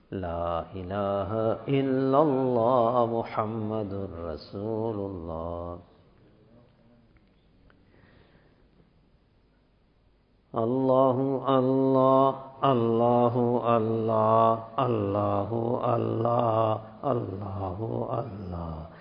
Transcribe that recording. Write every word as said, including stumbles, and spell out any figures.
ला इलाहा इल्लल्लाह मुहम्मदुर रसूलुल्लाह। अल्लाहु अल्लाह अल्लाहु अल्लाह अल्लाहु अल्लाह अल्लाहु अल्लाह